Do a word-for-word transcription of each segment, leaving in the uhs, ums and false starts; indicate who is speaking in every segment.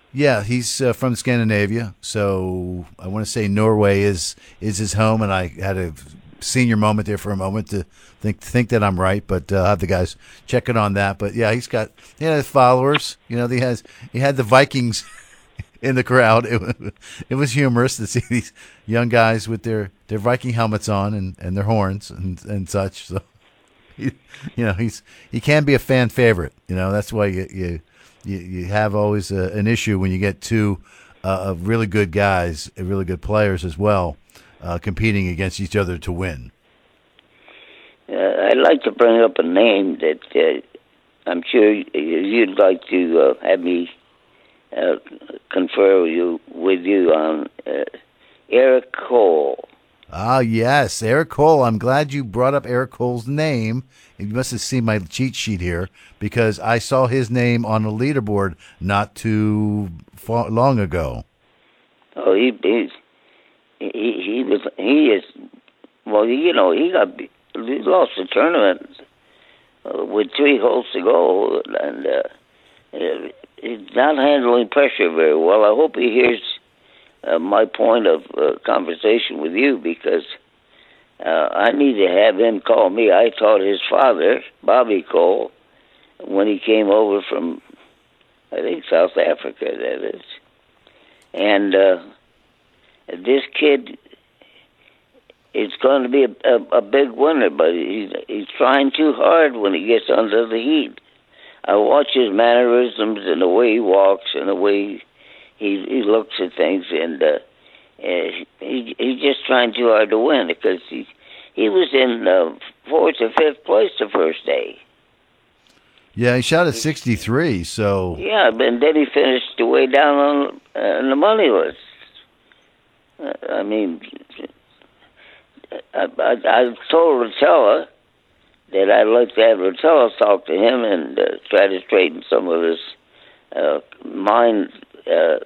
Speaker 1: Yeah, he's uh, from Scandinavia, so I want to say Norway is is his home, and I had a senior moment there for a moment to think think that I'm right, but uh, I'll have the guys checking on that. But yeah, he's got he has followers. You know, he has he had the Vikings in the crowd. It was, it was humorous to see these young guys with their, their Viking helmets on and, and their horns and and such. So, he, you know, he's he can be a fan favorite. You know, that's why you you you, you have always a, an issue when you get two uh, of really good guys, uh, really good players as well, uh, competing against each other to win.
Speaker 2: Uh, I'd like to bring up a name that uh, I'm sure you'd like to uh, have me uh, confer with you, with you on uh, Eric Cole.
Speaker 1: Ah, yes, Eric Cole. I'm glad you brought up Eric Cole's name. You must have seen my cheat sheet here because I saw his name on the leaderboard not too far, long ago.
Speaker 2: Oh, he he's, he he was he is well. You know, he got he lost the tournament uh, with three holes to go, and uh, he's not handling pressure very well. I hope he hears uh, my point of uh, conversation with you because uh, I need to have him call me. I taught his father, Bobby Cole, when he came over from, I think, South Africa, that is. And uh, this kid is going to be a, a, a big winner, but he's, he's trying too hard when he gets under the heat. I watch his mannerisms and the way he walks and the way he he looks at things, and uh, uh, he he's just trying too hard to win because he he was in uh, fourth or fifth place the first day.
Speaker 1: Yeah, he shot at sixty-three, so...
Speaker 2: Yeah, and then he finished way down on, uh, on the money list. Uh, I mean, I, I, I told Rotella that I'd like to have Rotella talk to him and uh, try to straighten some of his uh, mind uh,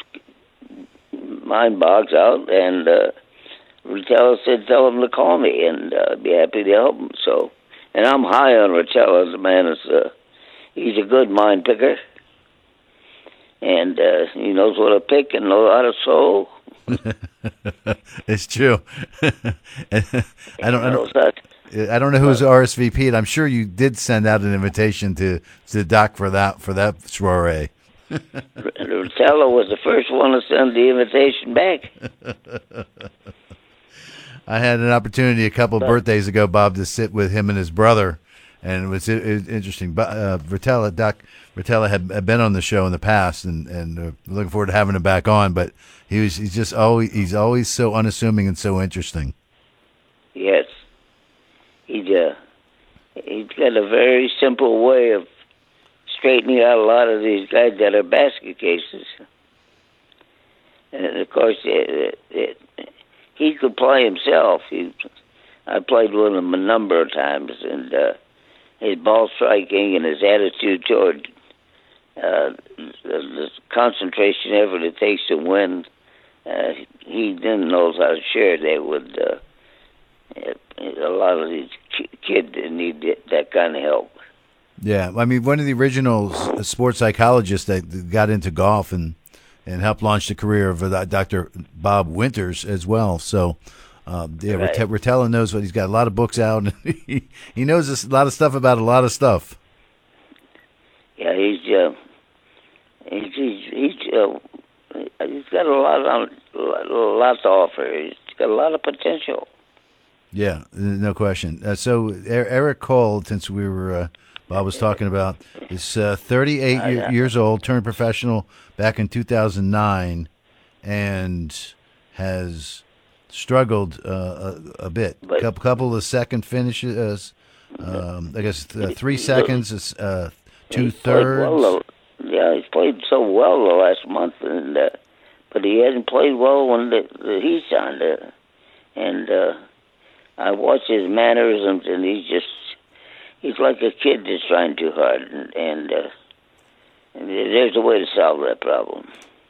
Speaker 2: mind bogs out. And uh, Rotella said, tell him to call me, and uh, I'd be happy to help him. So, and I'm high on Rotella. The man is... Uh, He's a good mind picker, and uh, he knows what to pick and knows how to sow.
Speaker 1: It's true. I don't. I don't,
Speaker 2: that.
Speaker 1: I don't know who's R S V P'd. I'm sure you did send out an invitation to to Doc for that for that soiree.
Speaker 2: Rotella was the first one to send the invitation back.
Speaker 1: I had an opportunity a couple of birthdays ago, Bob, to sit with him and his brother. And it was, it was interesting. But uh, Rotella, Doc Rotella had, had been on the show in the past, and and uh, looking forward to having him back on. But he was he's just always he's always so unassuming and so interesting.
Speaker 2: Yes, he's uh, he's got a very simple way of straightening out a lot of these guys that are basket cases. And of course, it, it, he could play himself. He, I played with him a number of times, and. Uh, His ball striking and his attitude toward uh, the, the concentration effort it takes to win, uh, he then knows how to share that with uh, a lot of these kids that need that kind of help.
Speaker 1: Yeah, I mean, one of the original sports psychologists that got into golf and, and helped launch the career of uh, Doctor Bob Winters as well, so... Um, yeah,
Speaker 2: right.
Speaker 1: Rotella knows what he's got. A lot of books out, and he, he knows a lot of stuff about a lot of stuff.
Speaker 2: Yeah, he's uh, he's he's, he's, uh, he's got a lot on a lot to offer. He's got a lot of potential.
Speaker 1: Yeah, no question. Uh, so Eric Cole, since we were uh, Bob was talking about, is uh, thirty-eight uh, yeah. years old, turned professional back in two thousand nine, and has struggled uh, a, a bit. A couple, couple of second finishes, um, I guess uh, three seconds, uh, two thirds.
Speaker 2: Well, yeah, he's played so well the last month, and uh, but he hasn't played well when the, the heat's on. Uh, and uh, I watch his mannerisms, and he's just he's like a kid that's trying too hard. And, and, uh, and there's a way to solve that problem.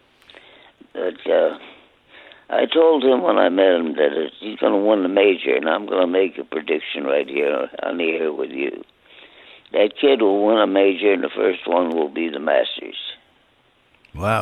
Speaker 2: But uh, I told him when I met him that he's going to win the major, and I'm going to make a prediction right here on the air with you. That kid will win a major, and the first one will be the Masters.
Speaker 1: Wow.